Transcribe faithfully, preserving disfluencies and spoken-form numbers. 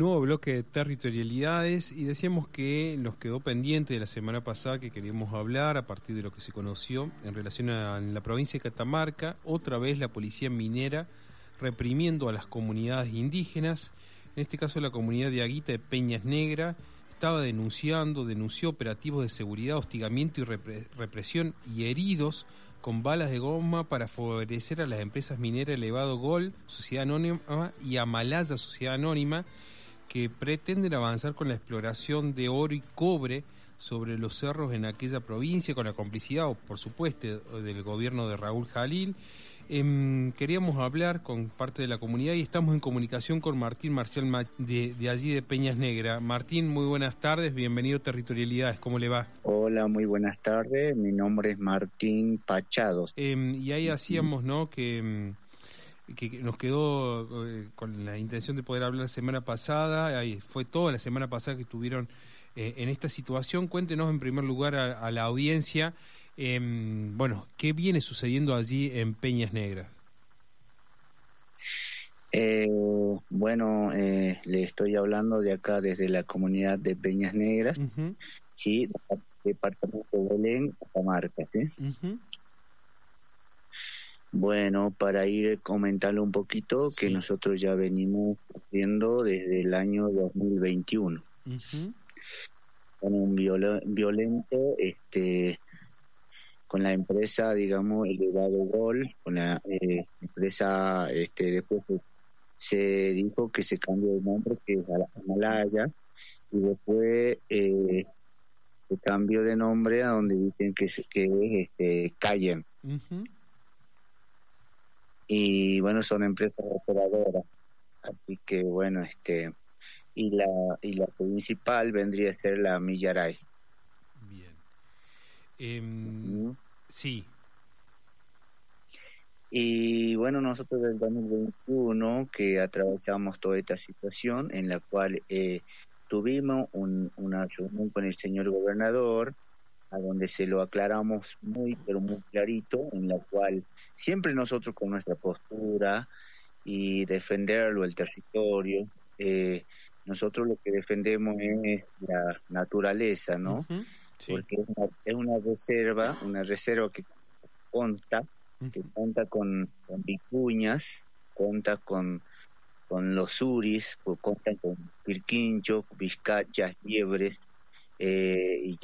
nuevo bloque de territorialidades y decíamos que nos quedó pendiente de la semana pasada que queríamos hablar a partir de lo que se conoció en relación a en la provincia de Catamarca, otra vez la policía minera reprimiendo a las comunidades indígenas, en este caso la comunidad de Aguita de Peñas Negras, estaba denunciando, denunció operativos de seguridad, hostigamiento y repre- represión y heridos con balas de goma para favorecer a las empresas mineras Elevado Gold, Sociedad Anónima, y Amalaya, Sociedad Anónima, que pretenden avanzar con la exploración de oro y cobre sobre los cerros en aquella provincia, con la complicidad, por supuesto, del gobierno de Raúl Jalil. Eh, queríamos hablar con parte de la comunidad y estamos en comunicación con Martín Marcial de, de allí de Peñas Negras. Martín, muy buenas tardes, bienvenido a Territorialidades, ¿cómo le va? Hola, muy buenas tardes, mi nombre es Martín Pachados. Eh, y ahí hacíamos, ¿no?, que... que nos quedó eh, con la intención de poder hablar la semana pasada, ahí fue toda la semana pasada que estuvieron eh, en esta situación. Cuéntenos en primer lugar a, a la audiencia, eh, bueno, ¿qué viene sucediendo allí en Peñas Negras? Eh, bueno, eh, le estoy hablando de acá desde la comunidad de Peñas Negras, uh-huh. Sí, departamento de Belén, Catamarca, ¿sí? Uh-huh. Bueno, para ir comentando un poquito, que sí. Nosotros ya venimos haciendo desde el año dos mil veintiuno. Uh-huh. Con un viol- violento, este, con la empresa, digamos, Elevado Gold, con la eh, empresa, este, después se dijo que se cambió de nombre, que es Amalaya, y después eh, se cambió de nombre a donde dicen que, que es este, Cayenne. Uh-huh. Y bueno, son empresas operadoras, así que bueno, este y la y la principal vendría a ser la Millaray. Bien. Eh, ¿Mm? Sí. Y bueno, nosotros desde el dos mil veintiuno que atravesamos toda esta situación en la cual eh, tuvimos un, una reunión con el señor gobernador, a donde se lo aclaramos muy, pero muy clarito, en la cual siempre nosotros con nuestra postura y defenderlo, el territorio, eh, nosotros lo que defendemos es la naturaleza, ¿no? Uh-huh. Sí. Porque es una, es una reserva, una reserva que conta, uh-huh. que cuenta con, con vicuñas, cuenta con, con los suris, cuenta con pirquinchos, vizcachas, liebres, eh, y